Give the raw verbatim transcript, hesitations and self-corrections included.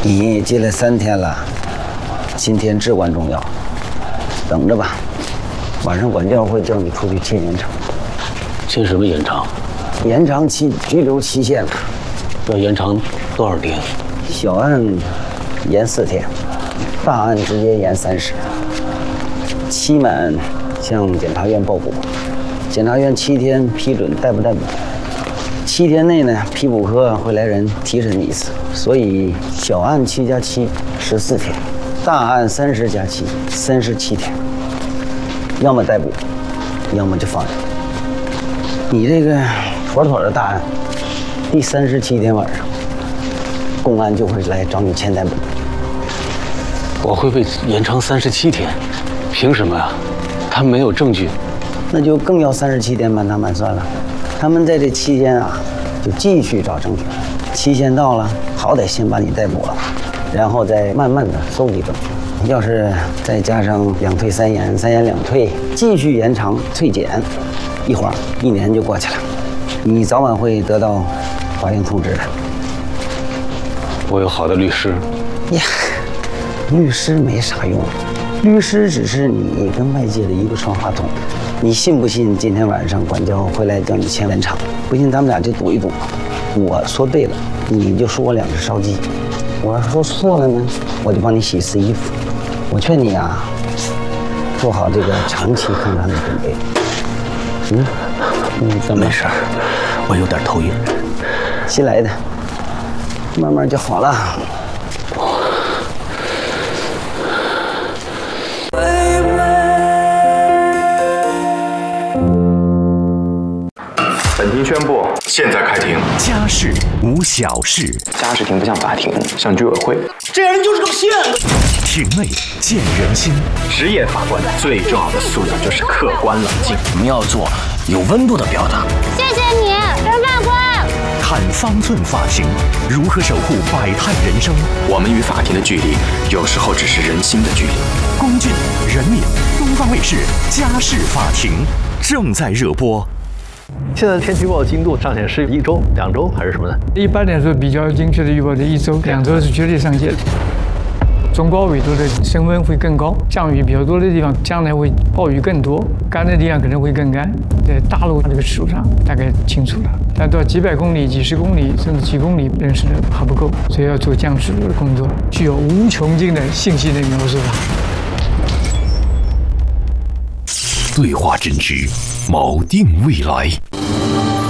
你进来三天了，今天至关重要，等着吧。晚上管教会叫你出去签延长。 签什么延长？ 延长期拘留期限了。 要延长多少天？ 小案延四天，大案直接延三十。期满向检察院报补，检察院七天批准逮捕逮捕。七天内呢，批捕科会来人提审你一次，所以小案七加七十四天，大案三十加七三十七天。要么逮捕，要么就放人。你这个妥妥的大案，第三十七天晚上，公安就会来找你签逮捕。 我会被延长三十七天，凭什么呀？他没有证据， 那就更要三十七天满打满算了。他们在这期间啊，就继续找证据，期限到了，好歹先把你逮捕了，然后再慢慢的搜集证据。要是再加上两退三延，三延两退，继续延长退检，一会儿一年就过去了，你早晚会得到法院通知的。 我有好的律师。 呀，律师没啥用，律师只是你跟外界的一个传话筒。你信不信今天晚上管教会来叫你签延长？不信咱们俩就赌一赌。我说对了，你就说我两只烧鸡；我要说错了呢，我就帮你洗一次衣服。我劝你啊，做好这个长期抗战的准备。嗯，你怎么？ 没事，我有点头晕。 新来的，慢慢就好了。 本庭宣布，现在开庭。 家事无小事， 家事庭不像法庭，像居委会。 这人就是个骗子。 庭内见人心。 职业法官最重要的素养就是客观冷静。 我们要做有温度的表达。 谢谢你，张法官。 看方寸法庭，如何守护百态人生？ 我们与法庭的距离，有时候只是人心的距离。 龚俊、任敏，东方卫视家事法庭正在热播。 现在天气预报精度上限是一周、两周还是什么呢？ 一般来说，比较精确的预报的一周、两周是绝对上限的。中高纬度的升温会更高，降雨比较多的地方将来会暴雨更多，干的地方可能会更干。在大陆这个尺度上大概清楚了，但到几百公里、几十公里甚至几公里认识的还不够，所以要做降尺度的工作，具有无穷尽的信息的描述法。 对话真知，锚定未来。